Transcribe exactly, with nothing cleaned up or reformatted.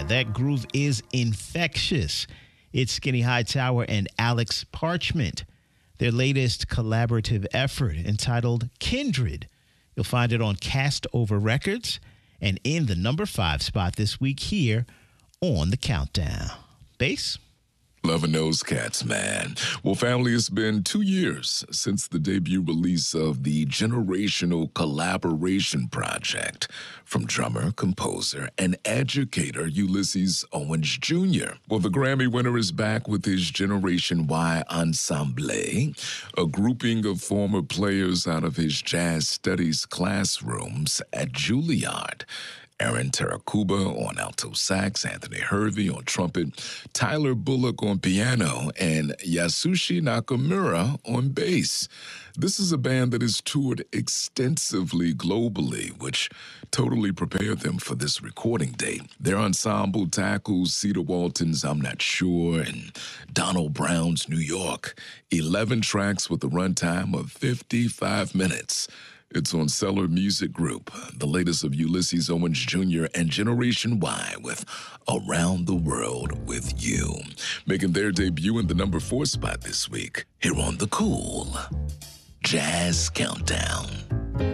that groove is infectious. It's Skinny Hightower and Alex Parchment, their latest collaborative effort entitled Kindred. You'll find it on Cast Over Records and in the number five spot this week here on The Countdown. Bass? Loving those cats, man. Well, family, it's been two years since the debut release of the generational collaboration project from drummer, composer, and educator Ulysses Owens Junior Well, the Grammy winner is back with his Generation Y Ensemble, a grouping of former players out of his jazz studies classrooms at Juilliard. Aaron Tarakuba on alto sax, Anthony Hervey on trumpet, Tyler Bullock on piano, and Yasushi Nakamura on bass. This is a band that has toured extensively globally, which totally prepared them for this recording date. Their ensemble tackles Cedar Walton's I'm Not Sure and Donald Brown's New York, eleven tracks with a runtime of fifty-five minutes. It's on Cellar Music Group, the latest of Ulysses Owens Junior and Generation Y with Around the World with You, making their debut in the number four spot this week here on the Cool Jazz Countdown.